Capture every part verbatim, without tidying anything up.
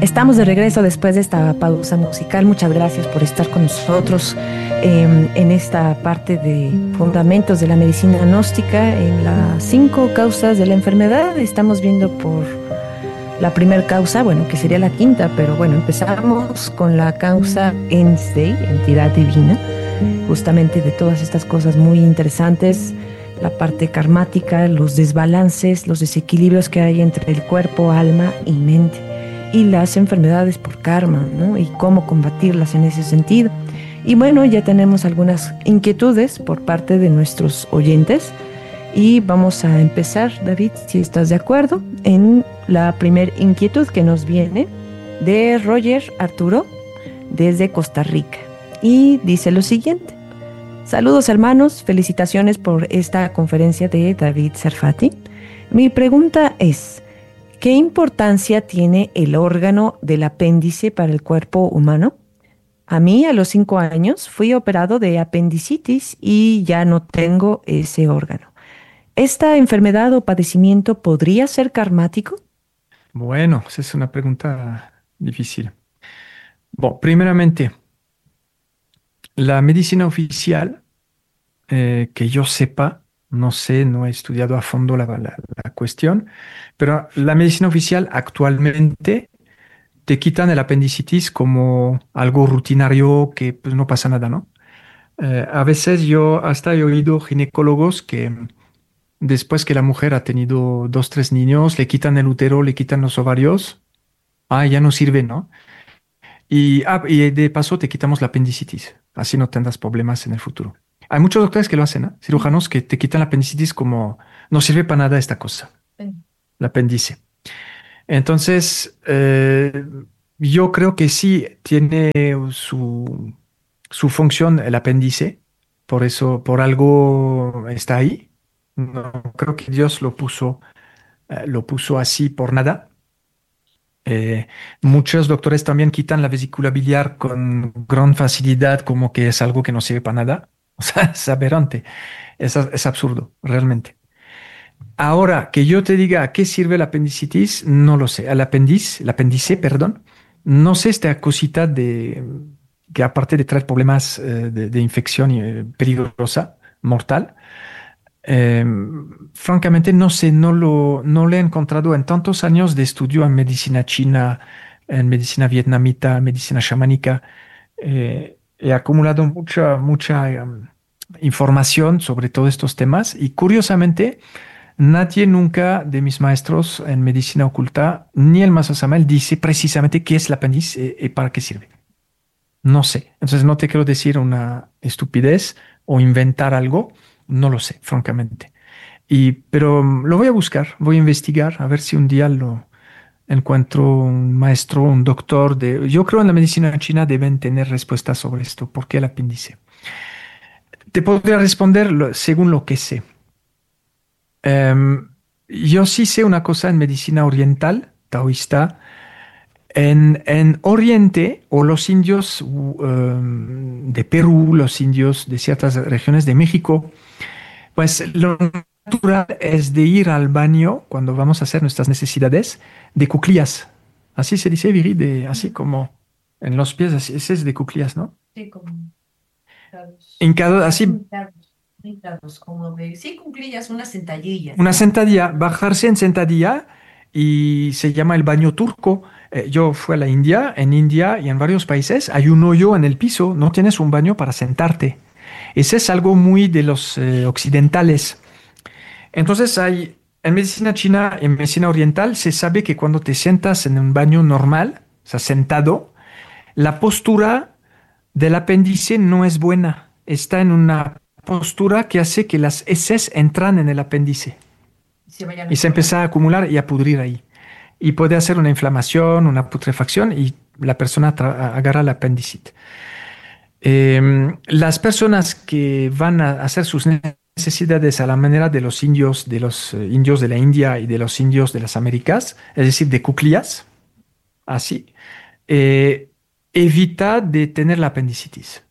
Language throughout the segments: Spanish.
Estamos de regreso después de esta pausa musical. Muchas gracias por estar con nosotros eh, en esta parte de fundamentos de la medicina gnóstica, en las cinco causas de la enfermedad. Estamos viendo por la primera causa, bueno, que sería la quinta, pero bueno, empezamos con la causa Ensdey, entidad divina, justamente de todas estas cosas muy interesantes, la parte karmática, los desbalances, los desequilibrios que hay entre el cuerpo, alma y mente, y las enfermedades por karma, ¿no? Y cómo combatirlas en ese sentido. Y bueno, ya tenemos algunas inquietudes por parte de nuestros oyentes y vamos a empezar, David, si estás de acuerdo, en la primer inquietud que nos viene de Roger Arturo desde Costa Rica, y dice lo siguiente: saludos hermanos, felicitaciones por esta conferencia de David Sarfati. Mi pregunta es, ¿qué importancia tiene el órgano del apéndice para el cuerpo humano? A mí, a los cinco años, fui operado de apendicitis y ya no tengo ese órgano. ¿Esta enfermedad o padecimiento podría ser karmático? Bueno, esa es una pregunta difícil. Bueno, primeramente, la medicina oficial, eh, que yo sepa, no sé, no he estudiado a fondo la, la- la cuestión, pero la medicina oficial actualmente te quitan el apendicitis como algo rutinario que pues, no pasa nada, ¿no? Eh, a veces yo hasta he oído ginecólogos que después que la mujer ha tenido dos, tres niños, le quitan el útero, le quitan los ovarios, ah, ya no sirve, ¿no? Y, ah, y de paso te quitamos la apendicitis, así no tendrás problemas en el futuro. Hay muchos doctores que lo hacen, ¿eh? Cirujanos que te quitan la apendicitis como no sirve para nada esta cosa, el apéndice. Entonces, eh, yo creo que sí tiene su, su función el apéndice, por eso, por algo está ahí. No creo que Dios lo puso, eh, lo puso así por nada. Eh, Muchos doctores también quitan la vesícula biliar con gran facilidad, como que es algo que no sirve para nada. O sea, es aberrante, es, es absurdo, realmente. Ahora, que yo te diga a qué sirve el apendicitis, no lo sé. El apéndice, el apéndice, perdón, no sé esta cosita de que aparte de traer problemas eh, de, de infección y, eh, peligrosa, mortal, eh, francamente no sé, no lo, no lo he encontrado en tantos años de estudio en medicina china, en medicina vietnamita, medicina chamánica. Eh, he acumulado mucha, mucha em, información sobre todos estos temas y curiosamente nadie nunca de mis maestros en medicina oculta, ni el Maso Samuel, dice precisamente qué es el apéndice y para qué sirve. No sé. Entonces no te quiero decir una estupidez o inventar algo. No lo sé, francamente. Y, pero mm, lo voy a buscar, voy a investigar, a ver si un día lo encuentro un maestro, un doctor de... Yo creo en la medicina china deben tener respuestas sobre esto. ¿Por qué el apéndice? Te podría responder lo- según lo que sé. Em, yo sí sé una cosa en medicina oriental, taoísta. En, en Oriente, o los indios u, em, de Perú, los indios de ciertas regiones de México, pues lo natural es de ir al baño cuando vamos a hacer nuestras necesidades de cuclillas. Así se dice, Viri, de, así como en los pies, así, ese es de cuclillas, ¿no? Sí, como hincados, Hincado, así, hincados, hincados, como de, sí, cuclillas, unas sentadillas. una sentadilla, bajarse en sentadilla y se llama el baño turco. Eh, yo fui a la India, en India y en varios países hay un hoyo en el piso, no tienes un baño para sentarte. Ese es algo muy de los eh, occidentales. Entonces hay, en medicina china y en medicina oriental se sabe que cuando te sientas en un baño normal, o sea, sentado, la postura del apéndice no es buena. Está en una postura que hace que las heces entran en el apéndice Se vayan y se empieza a acumular y a pudrir ahí. Y puede hacer una inflamación, una putrefacción y la persona tra- agarra la apendicitis. Em, las personas que van a hacer sus necesidades a la manera de los indios, de los eh, indios de la India y de los indios de las Américas, es decir, de cuclillas, así, eh, evita de tener la apendicitis.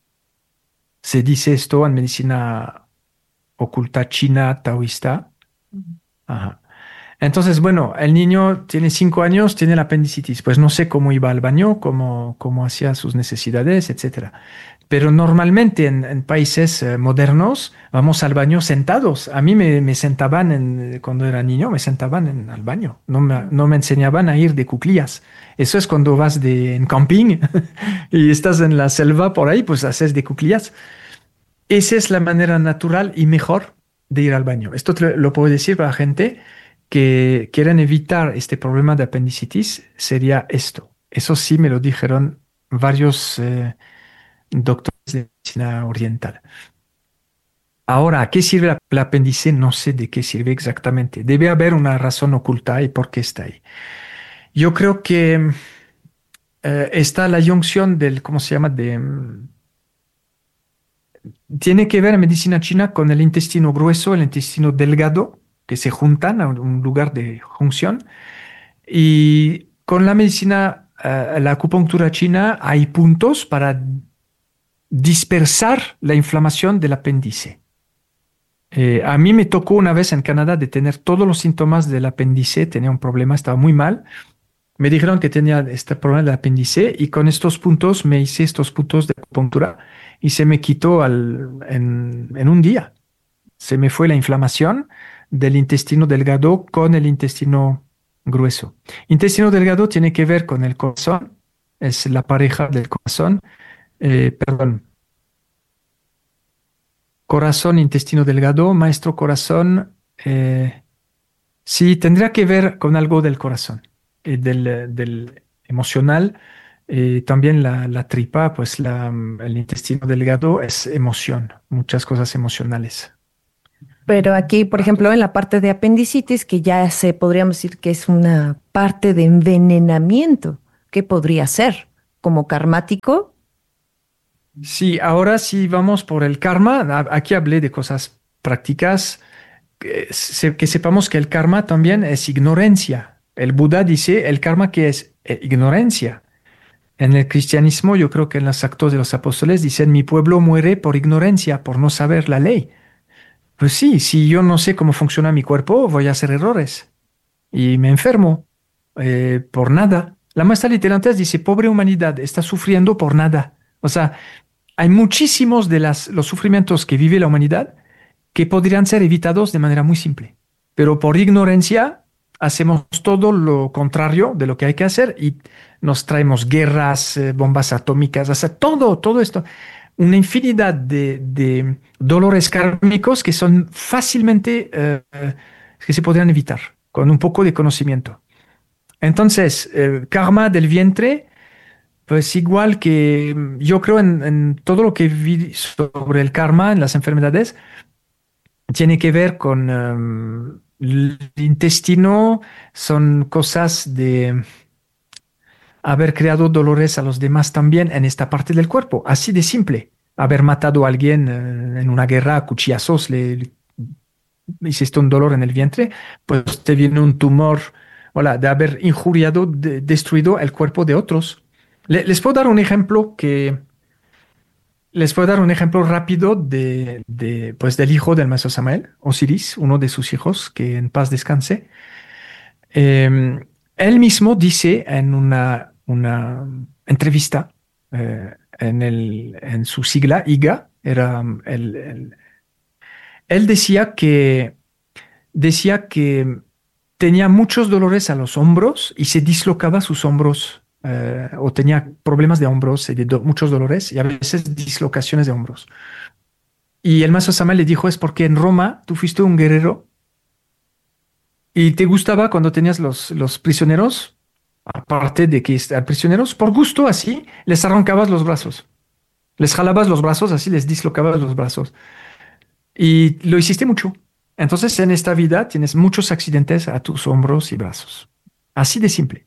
Se dice esto en medicina oculta china, taoísta. Ajá. Entonces, bueno, el niño tiene cinco años, tiene la apendicitis, pues no sé cómo iba al baño, cómo, cómo hacía sus necesidades, etcétera. Pero normalmente en, en países eh, modernos vamos al baño sentados. A mí me, me sentaban, en- cuando era niño, me sentaban en, al baño. No me, no me enseñaban a ir de cuclillas. Eso es cuando vas de, en camping y estás en la selva por ahí, pues haces de cuclillas. Esa es la manera natural y mejor de ir al baño. Esto te lo puedo decir para la gente que quieren evitar este problema de apendicitis, sería esto. Eso sí me lo dijeron varios eh, doctores de medicina oriental. Ahora, ¿a qué sirve la- el apéndice? No sé de qué sirve exactamente. Debe haber una razón oculta y por qué está ahí. Yo creo que eh, está la junción del, ¿cómo se llama? De, mm, tiene que ver en medicina china con el intestino grueso, el intestino delgado, que se juntan a un un lugar de junción. Y con la medicina, eh, la acupuntura china, hay puntos para dispersar la inflamación del apéndice. Eh, a mí me tocó una vez en Canadá de tener todos los síntomas del apéndice, tenía un problema, estaba muy mal. Me dijeron que tenía este problema del apéndice y con estos puntos me hice estos puntos de acupuntura y se me quitó al- en, en un día. Se me fue la inflamación del intestino delgado con el intestino grueso. Intestino delgado tiene que ver con el corazón, es la pareja del corazón, eh, perdón, corazón, intestino delgado, maestro corazón, eh, sí, tendría que ver con algo del corazón, eh, del, eh, del emocional. Eh, también la, la tripa, pues la, mm, el intestino delgado es emoción, muchas cosas emocionales. Pero aquí, por ejemplo, en la parte de apendicitis, que ya se podríamos decir que es una parte de envenenamiento, ¿qué podría ser? ¿Como karmático? Sí, ahora sí vamos por el karma. A- Aquí hablé de cosas prácticas. Que, se- que sepamos que el karma también es ignorancia. El Buda dice el karma que es Eh, ignorancia. En el cristianismo, yo creo que en los actos de los apóstoles dicen mi pueblo muere por ignorancia, por no saber la ley. Pues sí, si yo no sé cómo funciona mi cuerpo, voy a hacer errores y me enfermo eh, por nada. La maestra Literantes dice, pobre humanidad, está sufriendo por nada. O sea, hay muchísimos de las, los sufrimientos que vive la humanidad que podrían ser evitados de manera muy simple. Pero por ignorancia hacemos todo lo contrario de lo que hay que hacer y nos traemos guerras, eh, bombas atómicas, o sea, todo, todo esto. Una infinidad de, de dolores kármicos que son fácilmente, eh, eh, que se podrían evitar con un poco de conocimiento. Entonces, el karma del vientre, pues igual que mm, yo creo en, en todo lo que vi sobre el karma en las enfermedades, tiene que ver con em, el intestino, son cosas de haber creado dolores a los demás también en esta parte del cuerpo, así de simple. Haber matado a alguien eh, en una guerra a cuchillazos, le, le hiciste un dolor en el vientre, pues te viene un tumor, hola, de haber injuriado, de- destruido el cuerpo de otros. Le- les puedo dar un ejemplo que les puedo dar un ejemplo rápido de, de, pues, del hijo del maestro Samael, Osiris, uno de sus hijos, que en paz descanse. Eh, él mismo dice en una, una entrevista eh, en, el, en su sigla, I G A, era um, el, el- él decía que, decía que tenía muchos dolores a los hombros y se dislocaba sus hombros eh, o tenía problemas de hombros y de do- muchos dolores y a veces dislocaciones de hombros. Y el maestro Sama le dijo, es porque en Roma tú fuiste un guerrero y te gustaba cuando tenías los, los prisioneros, aparte de que eran prisioneros, por gusto así, les arrancabas los brazos, les jalabas los brazos, así les dislocabas los brazos. Y lo hiciste mucho. Entonces en esta vida tienes muchos accidentes a tus hombros y brazos. Así de simple.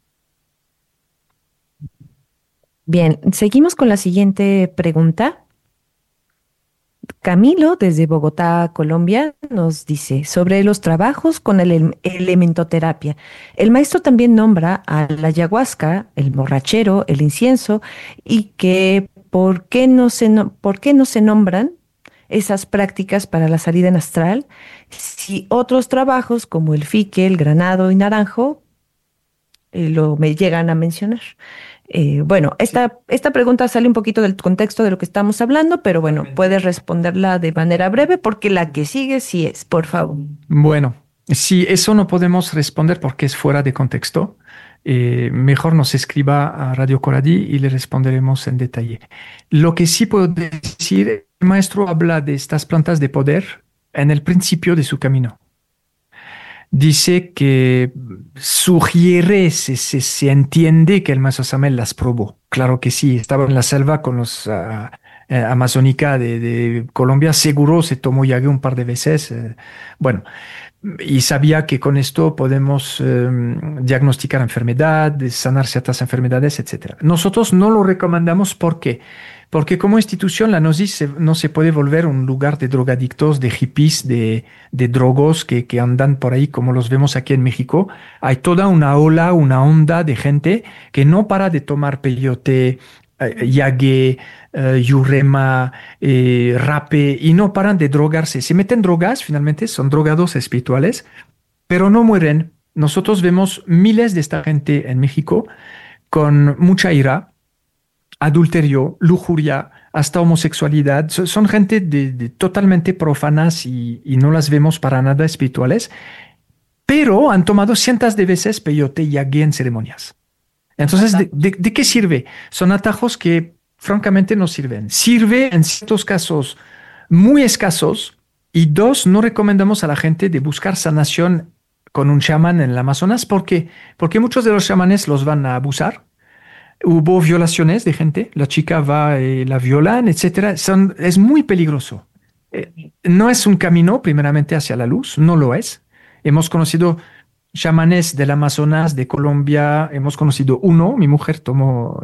Bien, seguimos con la siguiente pregunta. Camilo, desde Bogotá, Colombia, nos dice sobre los trabajos con el ele- elementoterapia. El maestro también nombra a la ayahuasca, el borrachero, el incienso, y que por qué no se, no- por qué no se nombran esas prácticas para la salida en astral, si otros trabajos como el fique, el granado y naranjo eh, lo me llegan a mencionar. Eh, bueno, esta, esta pregunta sale un poquito del contexto de lo que estamos hablando, pero bueno, puedes responderla de manera breve porque la que sigue sí es, por favor. Bueno, si eso no podemos responder porque es fuera de contexto, eh, mejor nos escriba a Radio Coradi y le responderemos en detalle. Lo que sí puedo decir, el maestro habla de estas plantas de poder en el principio de su camino. Dice que sugiere, se, se, se entiende que el maestro Samuel las probó. Claro que sí, estaba en la selva con los uh, eh, amazónica de, de Colombia, seguro se tomó yagué un par de veces. Eh, bueno, y sabía que con esto podemos eh, diagnosticar enfermedad, sanar ciertas enfermedades, etcétera. Nosotros no lo recomendamos, ¿por qué? Porque como institución la Gnosis se, no se puede volver un lugar de drogadictos, de hippies, de, de drogos que, que andan por ahí como los vemos aquí en México. Hay toda una ola, una onda de gente que no para de tomar peyote, eh, yagué, eh, yurema, eh, rape y no paran de drogarse. Se meten drogas, finalmente son drogados espirituales, pero no mueren. Nosotros vemos miles de esta gente en México con mucha ira, adulterio, lujuria, hasta homosexualidad. So, son gente de, de totalmente profanas y, y no las vemos para nada espirituales, pero han tomado cientos de veces peyote y yagué en ceremonias. Entonces, ¿de, de, de qué sirve? Son atajos que francamente no sirven. Sirve en ciertos casos muy escasos y dos, no recomendamos a la gente de buscar sanación con un chamán en el Amazonas. ¿Por qué? Porque muchos de los chamanes los van a abusar. Hubo violaciones de gente, la chica va y eh, la violan, etcétera. Son, es muy peligroso. Eh, no es un camino primeramente hacia la luz, no lo es. Hemos conocido chamanes del Amazonas, de Colombia, hemos conocido uno, mi mujer tomó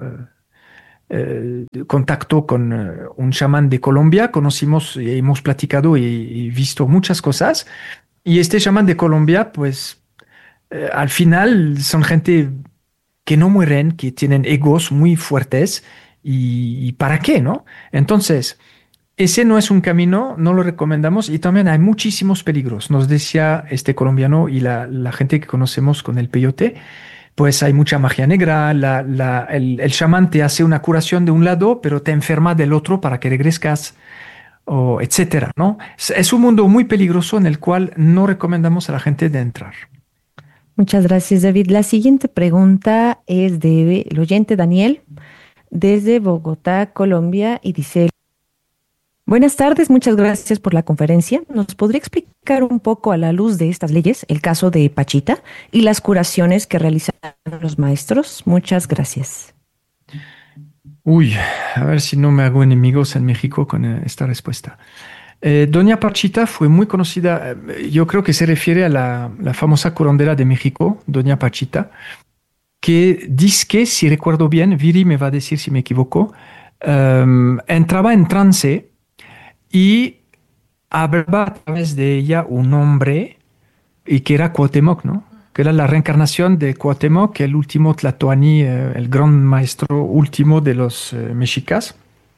eh, eh, contacto con eh, un chamán de Colombia, conocimos, y hemos platicado y, y visto muchas cosas. Y este chamán de Colombia, pues eh, al final son gente que no mueren, que tienen egos muy fuertes, y, y ¿para qué, no? Entonces, ese no es un camino, no lo recomendamos, y también hay muchísimos peligros. Nos decía este colombiano y la, la gente que conocemos con el peyote, pues hay mucha magia negra, la, la, el, el chamán te hace una curación de un lado, pero te enferma del otro para que regresas, o etcétera, ¿no? Es, es un mundo muy peligroso en el cual no recomendamos a la gente de entrar. Muchas gracias, David. La siguiente pregunta es de el oyente Daniel, desde Bogotá, Colombia, y dice: buenas tardes, muchas gracias por la conferencia. ¿Nos podría explicar un poco a la luz de estas leyes el caso de Pachita y las curaciones que realizan los maestros? Muchas gracias. Uy, a ver si no me hago enemigos en México con esta respuesta. Eh, Doña Pachita fue muy conocida, eh, yo creo que se refiere a la, la famosa curandera de México, Doña Pachita, que dice que, si recuerdo bien, Viri me va a decir si me equivoco, um, entraba en trance y hablaba a través de ella un hombre y que era Cuauhtémoc, ¿no? Que era la reencarnación de Cuauhtémoc, el último Tlatoani, eh, el gran maestro último de los eh, mexicas.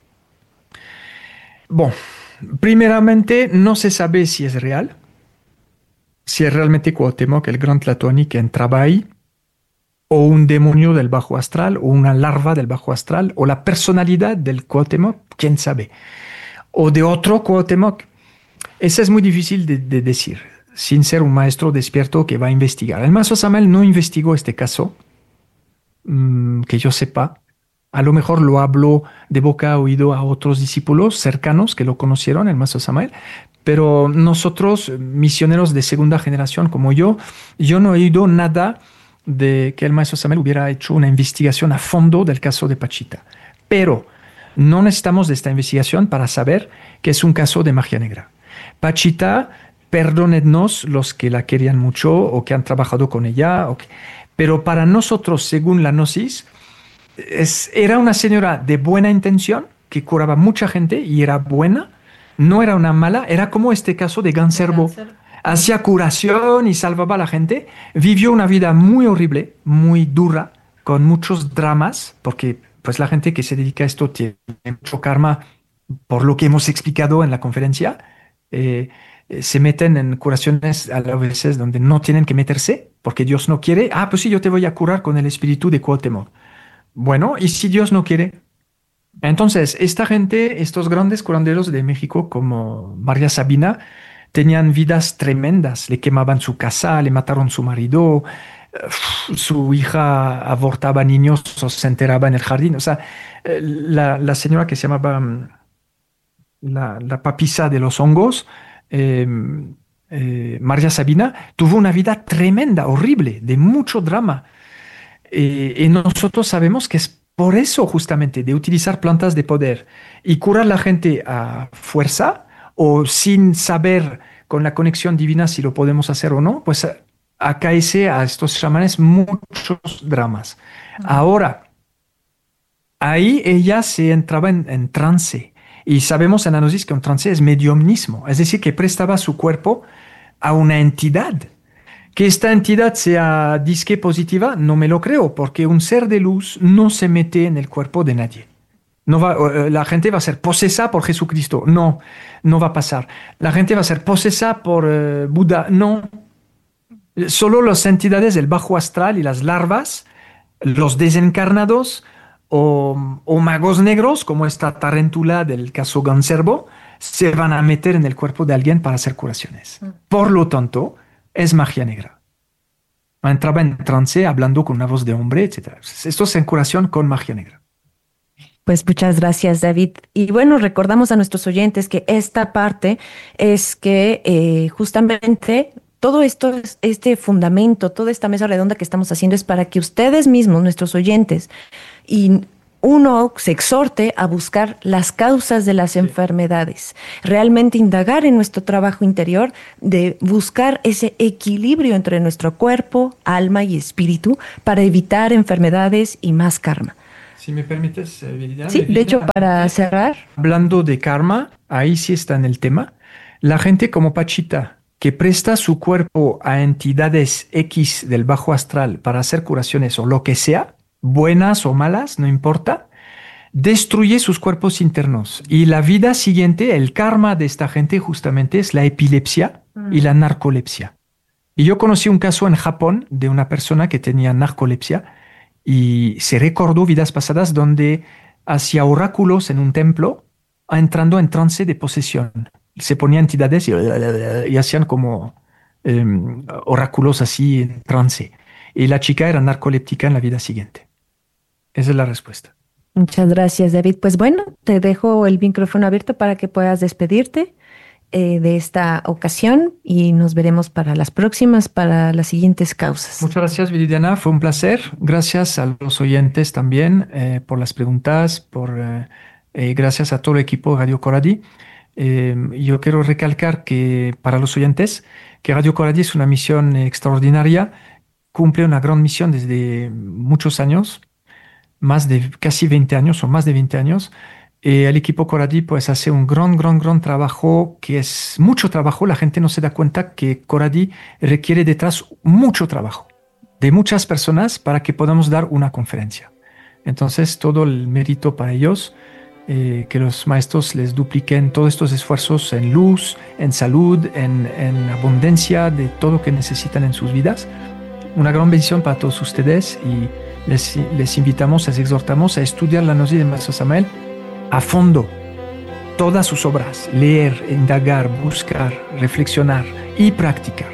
Bueno, primeramente no se sabe si es real, si es realmente Cuauhtémoc, el gran Tlatoani que entraba ahí, o un demonio del bajo astral, o una larva del bajo astral, o la personalidad del Cuauhtémoc, quién sabe, o de otro Cuauhtémoc. Eso es muy difícil de, de decir, sin ser un maestro despierto que va a investigar. El maestro Samuel no investigó este caso, mmm, que yo sepa. A lo mejor lo habló de boca a oído a otros discípulos cercanos que lo conocieron, el maestro Samuel, pero nosotros, misioneros de segunda generación como yo, yo no he oído nada de que el maestro Samuel hubiera hecho una investigación a fondo del caso de Pachita. Pero no necesitamos de esta investigación para saber que es un caso de magia negra. Pachita, perdónennos los que la querían mucho o que han trabajado con ella, o que, pero para nosotros, según la Gnosis, Es, era una señora de buena intención que curaba mucha gente y era buena, no era una mala, era como este caso de Ganserbo. Hacía curación y salvaba a la gente. Vivió una vida muy horrible, muy dura, con muchos dramas, porque pues la gente que se dedica a esto tiene mucho karma por lo que hemos explicado en la conferencia, eh, eh, se meten en curaciones a veces donde no tienen que meterse, porque Dios no quiere. Ah, pues sí, yo te voy a curar con el espíritu de Cuauhtémoc. Bueno, ¿y si Dios no quiere? Entonces, esta gente, estos grandes curanderos de México como María Sabina, tenían vidas tremendas. Le quemaban su casa, le mataron su marido, eh, su hija abortaba niños o se enteraba en el jardín. O sea, eh, la, la señora que se llamaba mm, la, la papisa de los hongos, eh, eh, María Sabina, tuvo una vida tremenda, horrible, de mucho drama. Eh, y nosotros sabemos que es por eso justamente de utilizar plantas de poder y curar a la gente a fuerza o sin saber con la conexión divina si lo podemos hacer o no, pues a- acaece a estos chamanes muchos dramas. Ahora, ahí ella se entraba en, en trance y sabemos en la gnosis que un trance es mediumnismo, es decir, que prestaba su cuerpo a una entidad. Que esta entidad sea disque positiva, no me lo creo, porque un ser de luz no se mete en el cuerpo de nadie. No va, eh, la gente va a ser posesa por Jesucristo. No, no va a pasar. La gente va a ser posesa por eh, Buda. No. Solo las entidades del bajo astral y las larvas, los desencarnados o, o magos negros, como esta tarántula del caso Ganservo, se van a meter en el cuerpo de alguien para hacer curaciones. Por lo tanto, es magia negra. Entraba en trance hablando con una voz de hombre, etcétera. Esto es en curación con magia negra. Pues muchas gracias, David. Y bueno, recordamos a nuestros oyentes que esta parte es que eh, justamente todo esto, es- este fundamento, toda esta mesa redonda que estamos haciendo es para que ustedes mismos, nuestros oyentes, y uno se exhorte a buscar las causas de las enfermedades, realmente indagar en nuestro trabajo interior, de buscar ese equilibrio entre nuestro cuerpo, alma y espíritu para evitar enfermedades y más karma. Si me permites, eh, Viridiana, Sí, me de hecho, viene a para mente, cerrar, hablando de karma, ahí sí está en el tema. La gente como Pachita, que presta su cuerpo a entidades X del bajo astral para hacer curaciones o lo que sea, buenas o malas, no importa, destruye sus cuerpos internos. Y la vida siguiente, el karma de esta gente justamente es la epilepsia y la narcolepsia. Y yo conocí un caso en Japón de una persona que tenía narcolepsia y se recordó vidas pasadas donde hacía oráculos en un templo, entrando en trance de posesión. Se ponía entidades y, y hacían como em, oráculos así en trance. Y la chica era narcoléptica en la vida siguiente. Esa es la respuesta. muchas gracias, David. Pues bueno, te dejo el micrófono abierto para que puedas despedirte eh, de esta ocasión y nos veremos para las próximas, para las siguientes causas. Muchas gracias, Viridiana. Fue un placer. Gracias a los oyentes también eh, por las preguntas, por eh, eh, gracias a todo el equipo de Radio Coradi. Eh, yo quiero recalcar que para los oyentes que Radio Coradi es una misión extraordinaria, cumple una gran misión desde muchos años, más de casi veinte años o más de veinte años. Eh, el equipo Coradi pues hace un gran, gran, gran trabajo que es mucho trabajo. La gente no se da cuenta que Coradi requiere detrás mucho trabajo de muchas personas para que podamos dar una conferencia. Entonces, todo el mérito para ellos, eh, que los maestros les dupliquen todos estos esfuerzos en luz, en salud, en, en abundancia de todo lo que necesitan en sus vidas. Una gran bendición para todos ustedes y les, les invitamos, les exhortamos a estudiar la gnosis de Maestro Samael a fondo, todas sus obras, leer, indagar, buscar, reflexionar y practicar.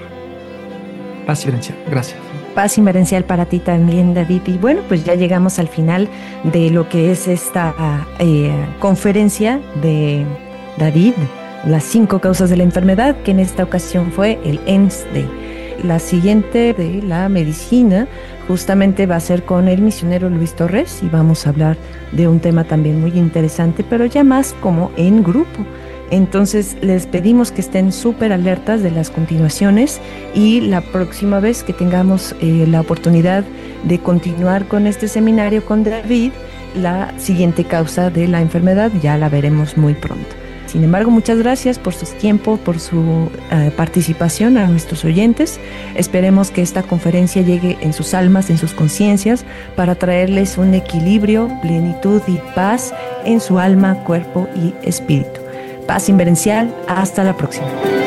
Paz y bendición. Gracias. Paz inmerencial para ti también, David. Y bueno, pues ya llegamos al final de lo que es esta eh, conferencia de David, las cinco causas de la enfermedad, que en esta ocasión fue el E N S D. La siguiente de la medicina justamente va a ser con el misionero Luis Torres y vamos a hablar de un tema también muy interesante, pero ya más como en grupo. Entonces les pedimos que estén súper alertas de las continuaciones y la próxima vez que tengamos eh, la oportunidad de continuar con este seminario con David, la siguiente causa de la enfermedad ya la veremos muy pronto. Sin embargo, muchas gracias por su tiempo, por su uh, participación a nuestros oyentes. Esperemos que esta conferencia llegue en sus almas, en sus conciencias, para traerles un equilibrio, plenitud y paz en su alma, cuerpo y espíritu. Paz inverencial. Hasta la próxima.